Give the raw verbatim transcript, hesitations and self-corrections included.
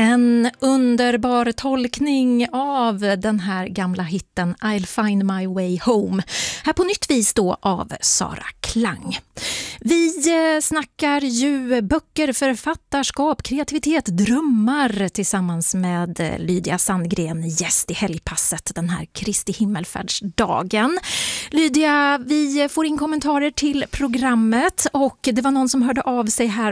En underbar tolkning av den här gamla hitten I'll find my way home. Här på nytt vis då av Sara Klang. Vi snackar ju böcker, författarskap, kreativitet, drömmar tillsammans med Lydia Sandgren, gäst i helgpasset den här Kristi himmelfärdsdagen. Lydia, vi får in kommentarer till programmet och det var någon som hörde av sig här